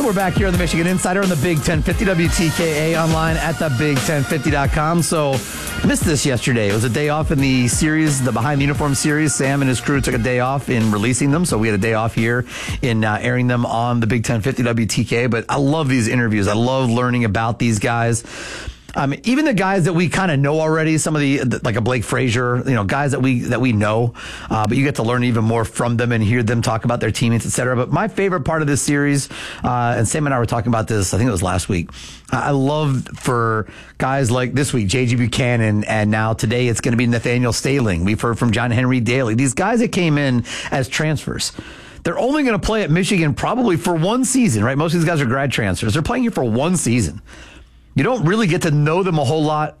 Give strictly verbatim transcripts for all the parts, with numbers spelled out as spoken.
We're back here on the Michigan Insider on the Big ten fifty, W T K A online at the big ten fifty dot com. So, missed this yesterday. It was a day off in the series, the Behind the Uniform series. Sam and his crew took a day off in releasing them, so we had a day off here in uh, airing them on the Big ten fifty W T K A. But I love these interviews. I love learning about these guys. Um, even the guys that we kind of know already, some of the, like a Blake Frazier, you know, guys that we that we know, uh, but you get to learn even more from them and hear them talk about their teammates, et cetera. But my favorite part of this series, uh, and Sam and I were talking about this, I think it was last week. I love for guys like this week, J G Buchanan, and now today it's going to be Nathaniel Staling. We've heard from John Henry Daly. These guys that came in as transfers. They're only going to play at Michigan probably for one season, right? Most of these guys are grad transfers. They're playing here for one season. You don't really get to know them a whole lot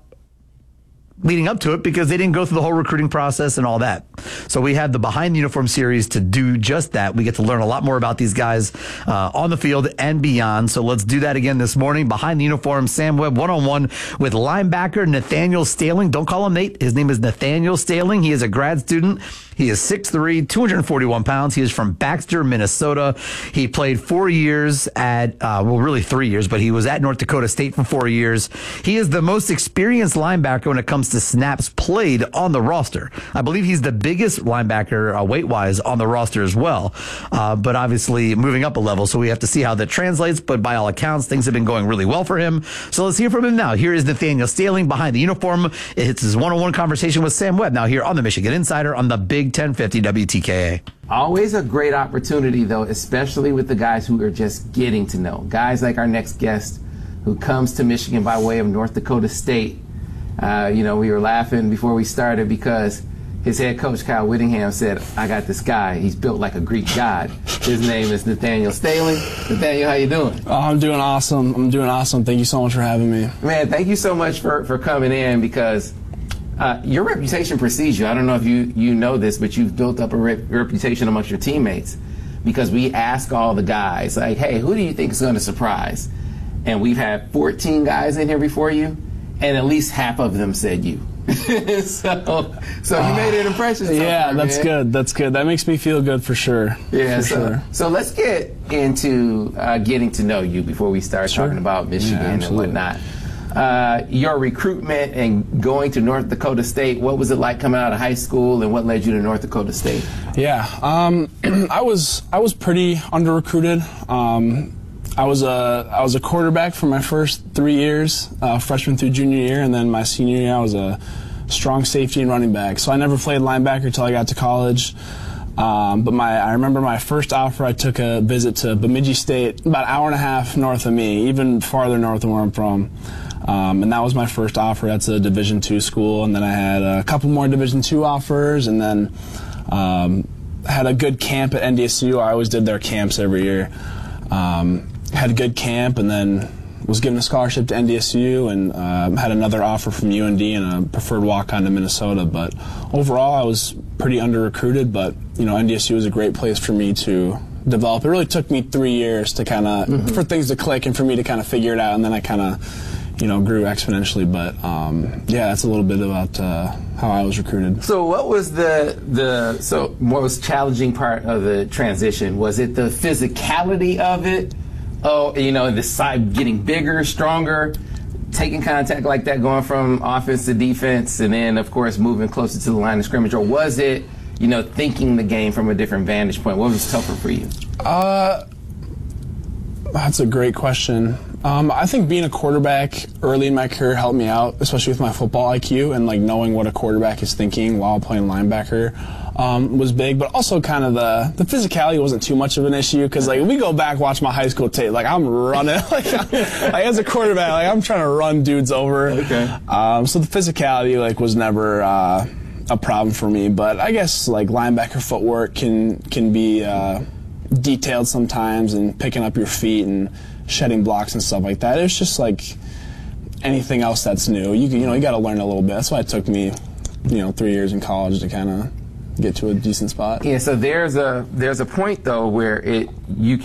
leading up to it because they didn't go through the whole recruiting process and all that. So we have the Behind the Uniform series to do just that. We get to learn a lot more about these guys uh, on the field and beyond. So let's do that again this morning. Behind the Uniform, Sam Webb one-on-one with linebacker Nathaniel Staling. Don't call him Nate. His name is Nathaniel Staling. He is a grad student. He is six three, two hundred forty-one pounds. He is from Baxter, Minnesota. He played four years at, uh, well, really three years, but he was at North Dakota State for four years. He is the most experienced linebacker when it comes to snaps played on the roster. I believe he's the biggest linebacker uh, weight-wise on the roster as well, uh, but obviously moving up a level, so we have to see how that translates, but by all accounts, things have been going really well for him. So let's hear from him now. Here is Nathaniel Staling Behind the Uniform. It's his one-on-one conversation with Sam Webb now here on the Michigan Insider on the Big ten fifty W T K A. Always a great opportunity, though, especially with the guys who are just getting to know. Guys like our next guest who comes to Michigan by way of North Dakota State. Uh, you know, we were laughing before we started because his head coach, Kyle Whittingham, said, I got this guy. He's built like a Greek god. His name is Nathaniel Staling. Nathaniel, how you doing? Oh, I'm doing awesome. I'm doing awesome. Thank you so much for having me. Man, thank you so much for, for coming in because uh, your reputation precedes you. I don't know if you, you know this, but you've built up a rep reputation amongst your teammates because we ask all the guys, like, hey, who do you think is going to surprise? And we've had fourteen guys in here before you, and at least half of them said you. so, so you made an impression. So yeah, far, that's man. good. That's good. That makes me feel good for sure. Yeah, for so, sure. so let's get into uh, getting to know you before we start sure. talking about Michigan yeah, and whatnot. Uh, your recruitment and going to North Dakota State, what was it like coming out of high school, and what led you to North Dakota State? Yeah, um, I was I was pretty under recruited. Um, I was a I was a quarterback for my first three years, uh, freshman through junior year, and then my senior year I was a strong safety and running back. So I never played linebacker until I got to college. Um, but my I remember my first offer. I took a visit to Bemidji State, about an hour and a half north of me, even farther north than where I'm from. Um, and that was my first offer. That's a Division two school, and then I had a couple more Division two offers, and then um, had a good camp at N D S U. I always did their camps every year. Um, had a good camp, and then was given a scholarship to N D S U, and uh, had another offer from U N D and a preferred walk-on to Minnesota. But overall, I was pretty under-recruited, but you know, N D S U was a great place for me to develop. It really took me three years to kind of, mm-hmm. for things to click and for me to kind of figure it out, and then I kind of, you know, grew exponentially. But um, yeah, that's a little bit about uh, how I was recruited. So what was the the so most challenging part of the transition? Was it the physicality of it? Oh, you know, the side getting bigger, stronger, taking contact like that, going from offense to defense, and then of course moving closer to the line of scrimmage? Or was it, you know, thinking the game from a different vantage point? What was tougher for you? Uh, that's a great question. Um, I think being a quarterback early in my career helped me out, especially with my football I Q and like knowing what a quarterback is thinking while playing linebacker um, was big. But also kind of the the physicality wasn't too much of an issue because like we go back watch my high school tape, like I'm running like, like as a quarterback, like I'm trying to run dudes over. Okay. Um, so the physicality like was never uh, a problem for me. But I guess like linebacker footwork can can be uh, detailed sometimes, and picking up your feet and shedding blocks and stuff like that. It's just like anything else that's new. You you know you got to learn a little bit. That's why it took me, you know, three years in college to kind of get to a decent spot. Yeah. So there's a there's a point though where it you